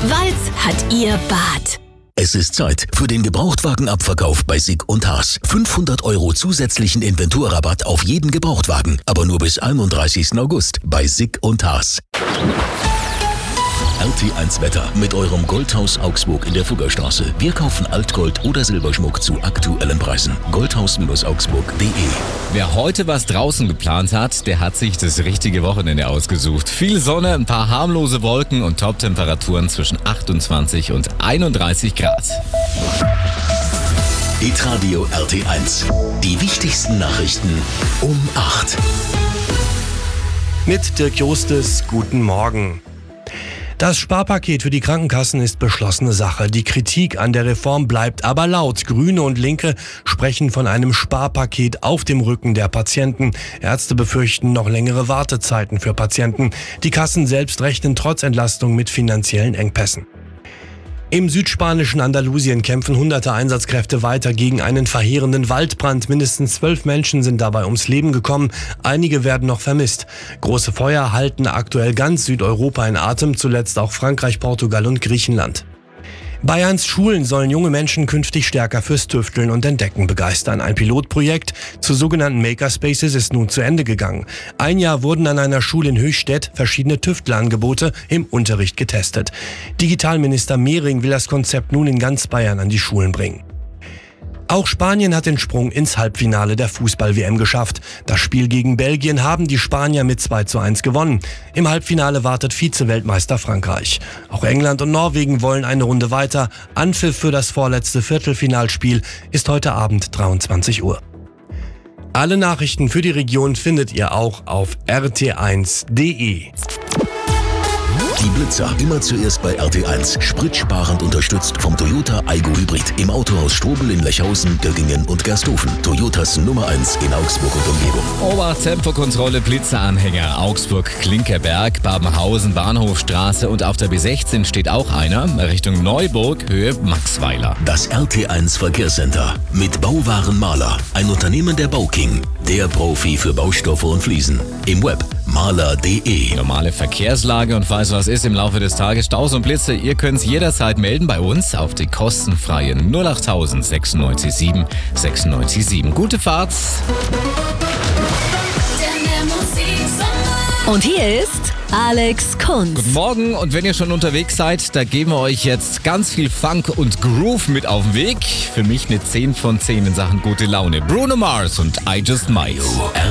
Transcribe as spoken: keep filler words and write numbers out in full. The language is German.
Walz hat ihr Bad. Es ist Zeit für den Gebrauchtwagenabverkauf bei Sick und Haas. fünfhundert Euro zusätzlichen Inventurrabatt auf jeden Gebrauchtwagen, aber nur bis einunddreißigsten August bei Sick und Haas. R T eins Wetter mit eurem Goldhaus Augsburg in der Fuggerstraße. Wir kaufen Altgold oder Silberschmuck zu aktuellen Preisen. goldhaus Augsburg punkt de. Wer heute was draußen geplant hat, der hat sich das richtige Wochenende ausgesucht. Viel Sonne, ein paar harmlose Wolken und Top-Temperaturen zwischen achtundzwanzig und einunddreißig Grad. Hitradio R T eins. Die wichtigsten Nachrichten um acht. Mit Dirk Jostes, guten Morgen. Das Sparpaket für die Krankenkassen ist beschlossene Sache. Die Kritik an der Reform bleibt aber laut. Grüne und Linke sprechen von einem Sparpaket auf dem Rücken der Patienten. Ärzte befürchten noch längere Wartezeiten für Patienten. Die Kassen selbst rechnen trotz Entlastung mit finanziellen Engpässen. Im südspanischen Andalusien kämpfen hunderte Einsatzkräfte weiter gegen einen verheerenden Waldbrand. Mindestens zwölf Menschen sind dabei ums Leben gekommen. Einige werden noch vermisst. Große Feuer halten aktuell ganz Südeuropa in Atem, zuletzt auch Frankreich, Portugal und Griechenland. Bayerns Schulen sollen junge Menschen künftig stärker fürs Tüfteln und Entdecken begeistern. Ein Pilotprojekt zu sogenannten Makerspaces ist nun zu Ende gegangen. Ein Jahr wurden an einer Schule in Höchstädt verschiedene Tüftelangebote im Unterricht getestet. Digitalminister Mehring will das Konzept nun in ganz Bayern an die Schulen bringen. Auch Spanien hat den Sprung ins Halbfinale der Fußball-W M geschafft. Das Spiel gegen Belgien haben die Spanier mit zwei zu eins gewonnen. Im Halbfinale wartet Vize-Weltmeister Frankreich. Auch England und Norwegen wollen eine Runde weiter. Anpfiff für das vorletzte Viertelfinalspiel ist heute Abend dreiundzwanzig Uhr. Alle Nachrichten für die Region findet ihr auch auf r t eins punkt de. Die Blitzer immer zuerst bei R T eins. Spritsparend unterstützt vom Toyota Aygo Hybrid. Im Autohaus Strobel in Lechhausen, Göggingen und Gersthofen. Toyotas Nummer eins in Augsburg und Umgebung. Obacht, Tempokontrolle, Blitzeranhänger, Augsburg, Klinkerberg, Babenhausen, Bahnhofstraße und auf der B sechzehn steht auch einer, Richtung Neuburg, Höhe Maxweiler. Das R T eins Verkehrscenter mit Bauwaren Maler. Ein Unternehmen der Bauking. Der Profi für Baustoffe und Fliesen. Im Web maler punkt de. Normale Verkehrslage und falls was ist im Laufe des Tages, Staus und Blitze, ihr könnt es jederzeit melden bei uns auf die kostenfreie null acht sechs neun sieben sechs neun sieben. Gute Fahrt! Und hier ist Alex Kunz. Guten Morgen und wenn ihr schon unterwegs seid, da geben wir euch jetzt ganz viel Funk und Groove mit auf den Weg. Für mich eine zehn von zehn in Sachen gute Laune. Bruno Mars und I Just Might.